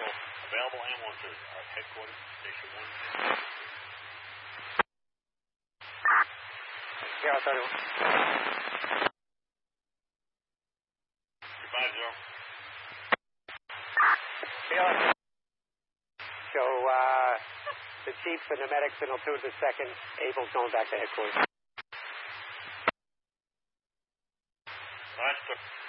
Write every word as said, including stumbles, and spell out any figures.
vehicle available ambulances at headquarters, station one. Yeah, thirty-one. Five zero. Yeah. So, uh, the chief and the medics and I'll do the second. Abel's going back to headquarters. All right, sir.